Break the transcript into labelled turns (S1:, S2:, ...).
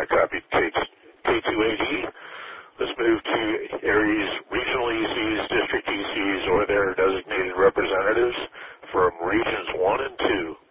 S1: I copied K2AD. Let's move to areas regional ECs, district ECs, or their designated representatives from regions 1 and 2.